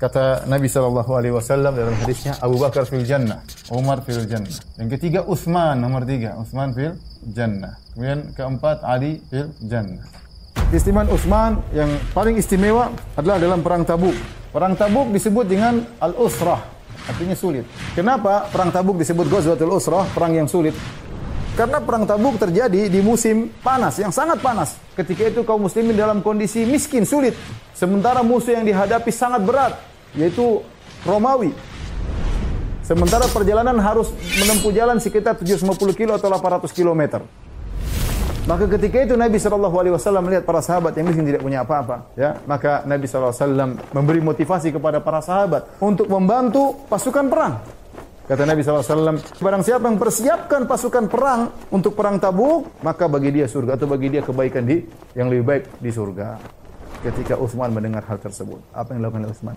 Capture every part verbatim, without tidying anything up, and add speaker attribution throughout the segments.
Speaker 1: Kata Nabi sallallahu alaihi wasallam dalam hadisnya, Abu Bakar fil jannah, Umar fil jannah. Yang ketiga Utsman, nomor tiga, Utsman fil jannah. Kemudian keempat Ali fil jannah. Keistimewaan Utsman yang paling istimewa adalah dalam perang Tabuk. Perang Tabuk disebut dengan al-usrah, artinya sulit. Kenapa perang Tabuk disebut Ghazwatul Usrah, perang yang sulit? Karena perang Tabuk terjadi di musim panas, yang sangat panas. Ketika itu kaum muslimin dalam kondisi miskin, sulit. Sementara musuh yang dihadapi sangat berat, yaitu Romawi. Sementara perjalanan harus menempuh jalan sekitar tujuh ratus lima puluh kilo atau delapan ratus kilometer. Maka ketika itu Nabi shallallahu alaihi wasallam melihat para sahabat yang miskin tidak punya apa-apa, ya, maka Nabi shallallahu alaihi wasallam memberi motivasi kepada para sahabat untuk membantu pasukan perang. Kata Nabi shallallahu alaihi wasallam, barang siapa yang persiapkan pasukan perang untuk perang Tabuk, maka bagi dia surga atau bagi dia kebaikan di yang lebih baik di surga. Ketika Utsman mendengar hal tersebut, apa yang dilakukan oleh Utsman?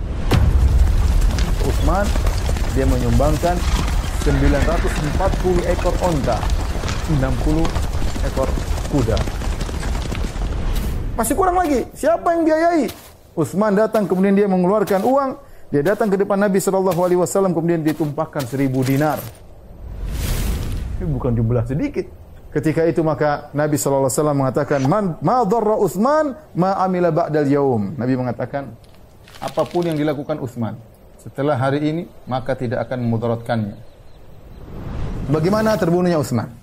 Speaker 1: Utsman dia menyumbangkan sembilan ratus empat puluh ekor onta, enam puluh ekor kuda. Masih kurang lagi. Siapa yang biayai? Utsman datang, kemudian dia mengeluarkan uang. Dia datang ke depan Nabi shallallahu alaihi wasallam, kemudian ditumpahkan seribu dinar. Ini bukan jumlah sedikit. Ketika itu maka Nabi shallallahu alaihi wasallam mengatakan, "Man ma dharra Utsman ma amila ba'dal yaum." Nabi mengatakan, apapun yang dilakukan Utsman setelah hari ini maka tidak akan memudaratkannya. Bagaimana terbunuhnya Utsman?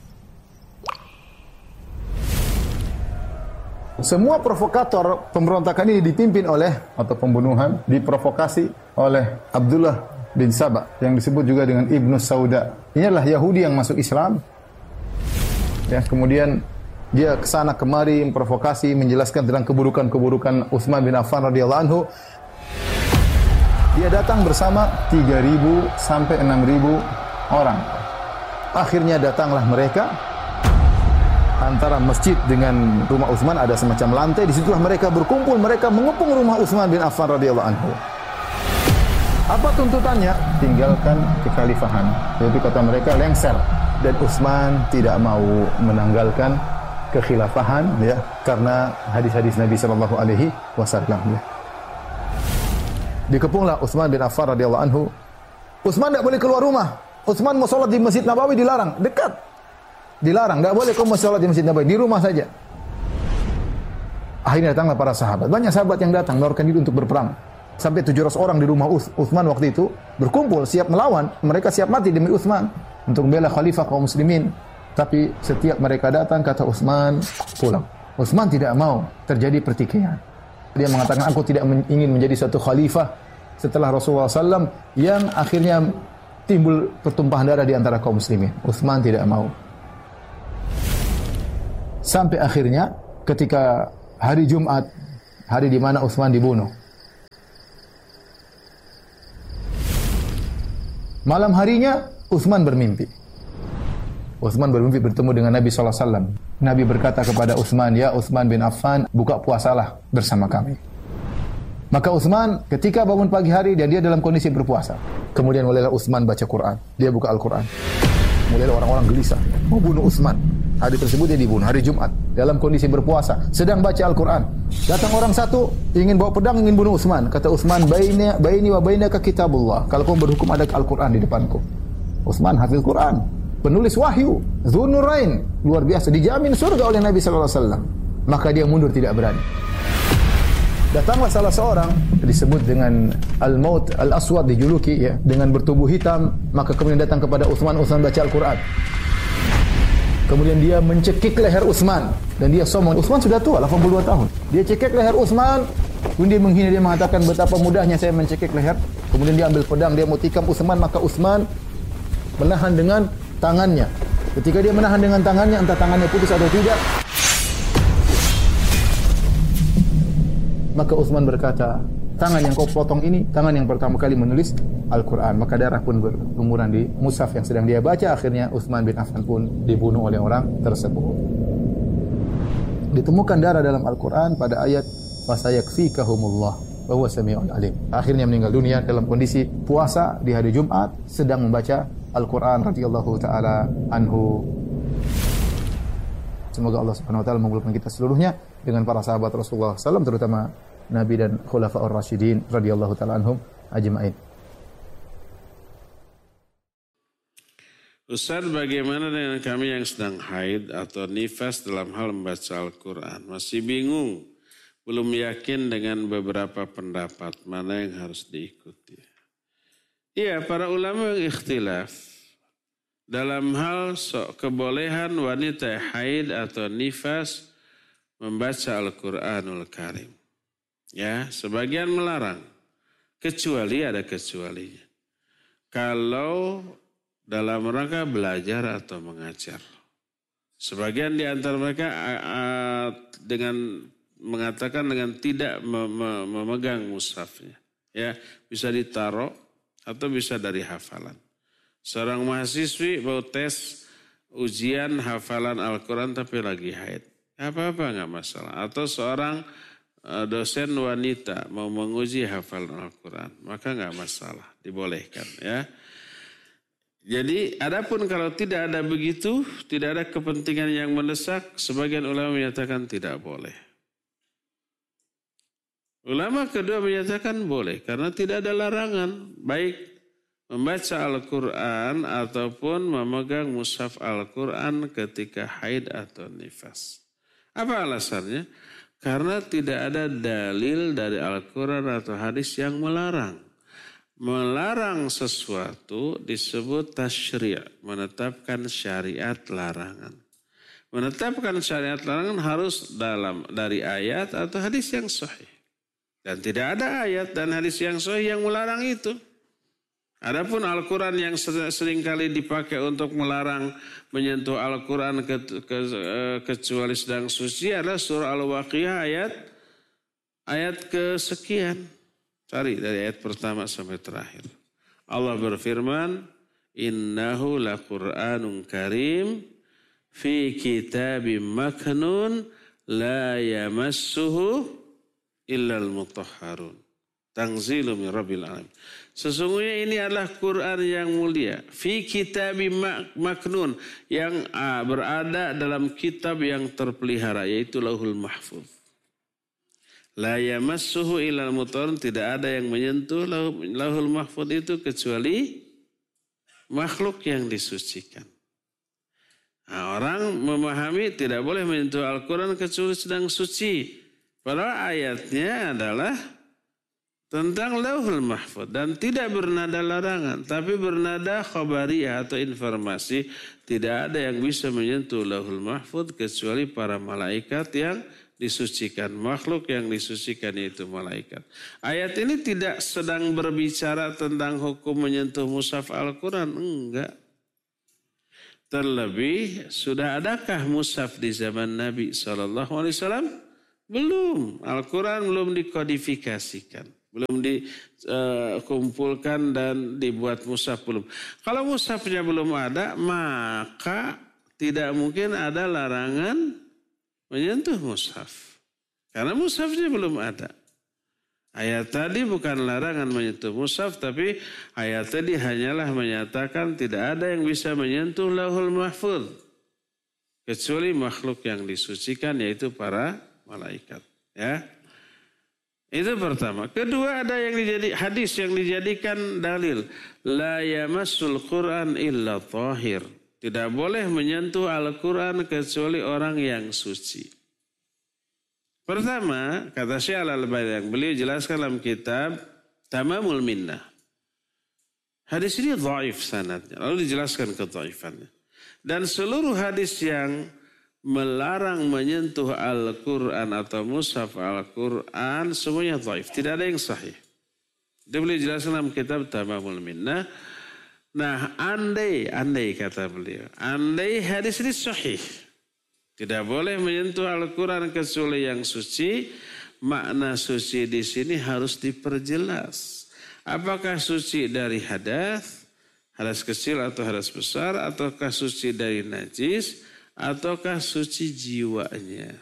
Speaker 1: Semua provokator pemberontakan ini dipimpin oleh, atau pembunuhan diprovokasi oleh Abdullah bin Saba yang disebut juga dengan Ibnu Sauda. Ini adalah Yahudi yang masuk Islam. Ya, kemudian dia ke sana kemari memprovokasi, menjelaskan tentang keburukan-keburukan Utsman bin Affan radhiyallahu anhu. Dia datang bersama tiga ribu sampai enam ribu orang. Akhirnya datanglah mereka. Antara masjid dengan rumah Utsman ada semacam lantai, disitulah mereka berkumpul, mereka mengepung rumah Utsman bin Affan radhiyallahu anhu. Apa tuntutannya? Tinggalkan kekhalifahan. Yaitu kata mereka lengser, dan Utsman tidak mau menanggalkan kekhilafahan, ya, karena hadis-hadis Nabi sallallahu alaihi wasallam, ya. Dikepunglah Utsman bin Affan radhiyallahu anhu. Utsman tidak boleh keluar rumah. Utsman mau sholat di Masjid Nabawi dilarang, dekat. Dilarang, enggak boleh kamu sholat di Masjid Nabawi, di rumah saja. Akhirnya datanglah para sahabat. Banyak sahabat yang datang menawarkan diri untuk berperang. Sampai tujuh ratus orang di rumah Utsman waktu itu berkumpul siap melawan. Mereka siap mati demi Utsman untuk membela khalifah kaum muslimin. Tapi setiap mereka datang kata Utsman, pulang. Utsman tidak mau terjadi pertikaian. Dia mengatakan, aku tidak ingin menjadi satu khalifah setelah Rasulullah sallallahu alaihi wasallam yang akhirnya timbul pertumpahan darah di antara kaum muslimin. Utsman tidak mau. Sampai akhirnya ketika hari Jumat, hari di mana Utsman dibunuh. Malam harinya Utsman bermimpi. Utsman bermimpi bertemu dengan Nabi sallallahu alaihi wasallam. Nabi berkata kepada Utsman, "Ya Utsman bin Affan, buka puasalah bersama kami." Maka Utsman ketika bangun pagi hari dan dia dalam kondisi berpuasa. Kemudian mulailah Utsman baca Quran. Dia buka Al-Quran. Mulailah orang-orang gelisah mau bunuh Utsman. Hari tersebut dia dibunuh, hari Jumat, dalam kondisi berpuasa, sedang baca Al-Quran. Datang orang satu, ingin bawa pedang, ingin bunuh Utsman. Kata Utsman, baini, baini wa bainaka kitabullah. Kalau kau berhukum ada Al-Quran di depanku. Utsman hafil Quran, penulis wahyu, Dzunurain, luar biasa, dijamin surga oleh Nabi sallallahu alaihi wasallam. Maka dia mundur, tidak berani. Datanglah salah seorang, disebut dengan Al-Maut Al-Aswad, dijuluki, ya, dengan bertubuh hitam. Maka kemudian datang kepada Utsman, Utsman baca Al-Quran. Kemudian dia mencekik leher Utsman dan dia sombong. Utsman sudah tua, delapan puluh dua tahun. Dia cekik leher Utsman, kemudian dia menghina, dia mengatakan betapa mudahnya saya mencekik leher. Kemudian dia ambil pedang, dia mau tikam Utsman, maka Utsman menahan dengan tangannya. Ketika dia menahan dengan tangannya, entah tangannya putus atau tidak, maka Utsman berkata, tangan yang kau potong ini, tangan yang pertama kali menulis Al-Quran. Maka darah pun berlumuran di mushaf yang sedang dia baca. Akhirnya Utsman bin Affan pun dibunuh oleh orang tersebut. Ditemukan darah dalam Al-Quran pada ayat fasayakfikahumullah wa huwa sami'un alim. Akhirnya meninggal dunia dalam kondisi puasa di hari Jumat, sedang membaca Al-Quran radhiyallahu taala anhu. Semoga Allah Subhanahu wa taala mengumpulkan kita seluruhnya dengan para sahabat Rasulullah sallallahu alaihi wasallam, terutama Nabi dan Khulafaur Rasyidin radhiyallahu taala anhum ajma'in.
Speaker 2: Ustaz, bagaimana dengan kami yang sedang haid atau nifas dalam hal membaca Al-Quran? Masih bingung, belum yakin dengan beberapa pendapat mana yang harus diikuti. Iya, para ulama ikhtilaf dalam hal so, kebolehan wanita haid atau nifas membaca Al-Quranul Karim. Ya, sebagian melarang, kecuali ada kecualinya. Kalau dalam rangka belajar atau mengajar. Sebagian di antara mereka dengan mengatakan dengan tidak memegang mushafnya. Ya, bisa ditaruh atau bisa dari hafalan. Seorang mahasiswi mau tes ujian hafalan Al-Quran tapi lagi haid. Apa-apa nggak masalah. Atau seorang dosen wanita mau menguji hafalan Al-Quran. Maka nggak masalah, dibolehkan ya. Jadi, adapun kalau tidak ada begitu, tidak ada kepentingan yang mendesak, sebagian ulama menyatakan tidak boleh. Ulama kedua menyatakan boleh, karena tidak ada larangan, baik membaca Al-Quran ataupun memegang mushaf Al-Quran ketika haid atau nifas. Apa alasannya? Karena tidak ada dalil dari Al-Quran atau hadis yang melarang. Melarang sesuatu disebut tasyri', menetapkan syariat larangan. Menetapkan syariat larangan harus dalam dari ayat atau hadis yang sahih. Dan tidak ada ayat dan hadis yang sahih yang melarang itu. Adapun Al-Quran yang seringkali dipakai untuk melarang menyentuh Al-Quran ke, ke, kecuali sedang suci adalah surah Al-Waqiah ayat ayat kesekian. Cari dari ayat pertama sampai terakhir. Allah berfirman, innahu laqur'anun karim fi kitabim maknun la yamassuhu illal mutahharun. Tanzilu min rabbil alamin. Sesungguhnya ini adalah Quran yang mulia. Fi kitabim maknun. Yang berada dalam kitab yang terpelihara. Yaitu Lauhul Mahfuz. La yamassuhu illal mutahharun. Tidak ada yang menyentuh Lauhul Mahfuz itu kecuali makhluk yang disucikan. Nah, orang memahami tidak boleh menyentuh Al-Quran kecuali sedang suci. Padahal ayatnya adalah tentang Lauhul Mahfuz dan tidak bernada larangan, tapi bernada khabariyah atau informasi. Tidak ada yang bisa menyentuh Lauhul Mahfuz kecuali para malaikat yang disucikan. Makhluk yang disucikan itu malaikat. Ayat ini tidak sedang berbicara tentang hukum menyentuh mushaf Al-Quran. Enggak. Terlebih, sudah adakah mushaf di zaman Nabi shallallahu alaihi wasallam? Belum. Al-Quran belum dikodifikasikan. Belum dikumpulkan uh, dan dibuat mushaf belum. Kalau mushafnya belum ada, maka tidak mungkin ada larangan menyentuh mushaf. Karena mushafnya belum ada. Ayat tadi bukan larangan menyentuh mushaf, tapi ayat tadi hanyalah menyatakan tidak ada yang bisa menyentuh Lauhul Mahfuz kecuali makhluk yang disucikan, yaitu para malaikat. Ya, itu pertama. Kedua, ada yang dijadi hadis yang dijadikan dalil. La yamassul Quran illa tahir. Tidak boleh menyentuh Al-Quran kecuali orang yang suci. Pertama, kata Syekh Al-Albani yang beliau jelaskan dalam kitab Tamamul Minnah. Hadis ini dhaif sanadnya, lalu dijelaskan kedhaifannya. Dan seluruh hadis yang melarang menyentuh Al-Quran atau mushaf Al-Quran semuanya dhaif, tidak ada yang sahih. Dia beliau jelaskan dalam kitab Tamamul Minnah. Nah, andai, andai kata beliau, andai hadis ini sahih, tidak boleh menyentuh Al-Quran kecuali yang suci. Makna suci di sini harus diperjelas. Apakah suci dari hadas, hadas kecil atau hadas besar, ataukah suci dari najis, ataukah suci jiwanya.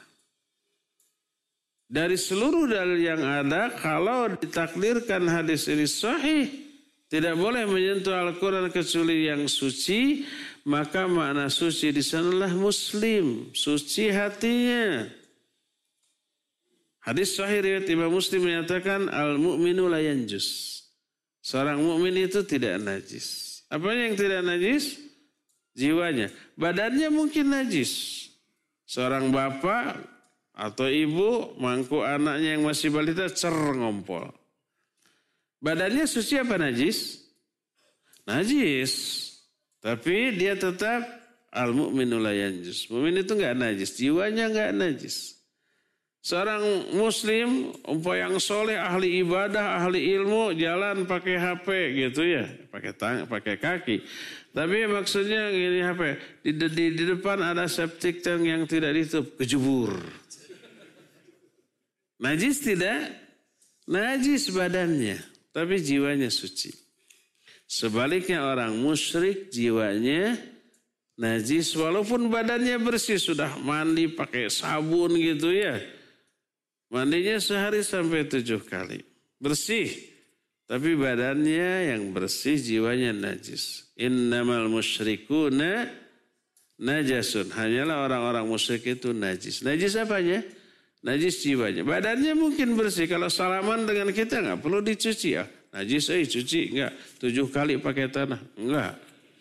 Speaker 2: Dari seluruh dalil yang ada, kalau ditakdirkan hadis ini sahih, tidak boleh menyentuh Al-Quran kecuali yang suci, maka makna suci di sanalah muslim, suci hatinya. Hadis sahih riwayat Imam Muslim menyatakan al-mu'minu la yanjus. Seorang mukmin itu tidak najis. Apanya yang tidak najis? Jiwanya. Badannya mungkin najis. Seorang bapak atau ibu mangku anaknya yang masih balita cer ngompol. Badannya suci apa najis? Najis. Tapi dia tetap al-mu'minu la yanjus. Mukmin itu enggak najis, jiwanya enggak najis. Seorang muslim, umpah yang soleh, ahli ibadah, ahli ilmu, jalan pakai H P gitu ya, pakai tang, pakai kaki. Tapi maksudnya gini H P, di, di, di depan ada septic tank yang tidak ditutup, kejubur. Najis tidak? Najis badannya, tapi jiwanya suci. Sebaliknya orang musyrik jiwanya najis walaupun badannya bersih, sudah mandi pakai sabun gitu ya. Mandinya sehari sampai tujuh kali. Bersih. Tapi badannya yang bersih, jiwanya najis. Innamal musyrikuna najasun. Hanyalah orang-orang musyrik itu najis. Najis apanya? Najis jiwanya. Badannya mungkin bersih. Kalau salaman dengan kita nggak perlu dicuci ya. Najis, eh cuci. Enggak. Tujuh kali pakai tanah. Enggak.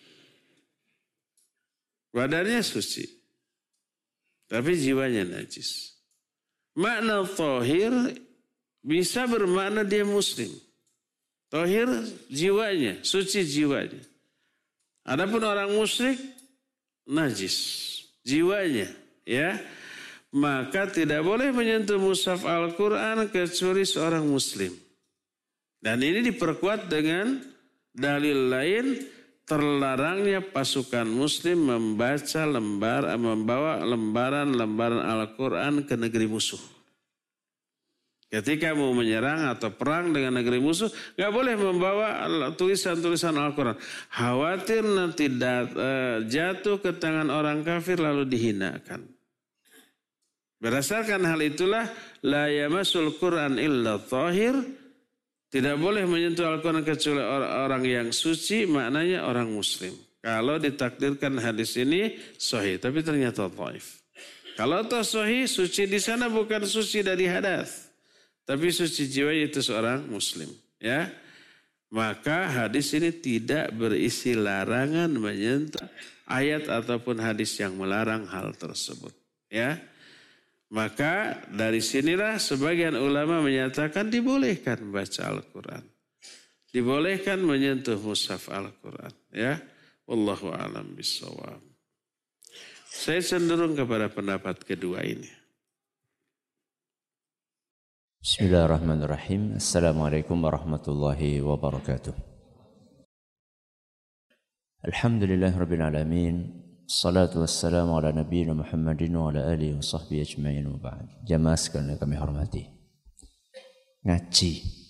Speaker 2: Badannya suci. Tapi jiwanya najis. Makna tahir bisa bermakna dia muslim. Tahir jiwanya, suci jiwanya. Adapun orang musyrik najis jiwanya, ya. Maka tidak boleh menyentuh mushaf Al-Qur'an kecuali seorang muslim. Dan ini diperkuat dengan dalil lain, terlarangnya pasukan muslim membaca lembar, membawa lembaran-lembaran Al-Quran ke negeri musuh. Ketika mau menyerang atau perang dengan negeri musuh, nggak boleh membawa tulisan-tulisan Al-Quran. Khawatir nanti dat, uh, jatuh ke tangan orang kafir lalu dihinakan. Berdasarkan hal itulah, la yamasul Quran illa tahir. Tidak boleh menyentuh Al-Quran kecuali orang yang suci, maknanya orang muslim. Kalau ditakdirkan hadis ini sahih, tapi ternyata dhaif. Kalau toh sahih, suci di sana bukan suci dari hadas, tapi suci jiwa itu seorang muslim. Ya, maka hadis ini tidak berisi larangan menyentuh ayat ataupun hadis yang melarang hal tersebut. Ya. Maka dari sinilah sebagian ulama menyatakan dibolehkan baca Al-Quran. Dibolehkan menyentuh mushaf Al-Quran. Ya, wallahu a'lam bishawab. Saya cenderung kepada pendapat kedua ini.
Speaker 3: Bismillahirrahmanirrahim. Assalamualaikum warahmatullahi wabarakatuh. Alhamdulillahirabbil alamin. Salatu wassalamu ala nabiyina Muhammadin wa ala alihi wa sahbihi ajma'in wa ba'd. Jamaah sekalian kami hormati. Ngaji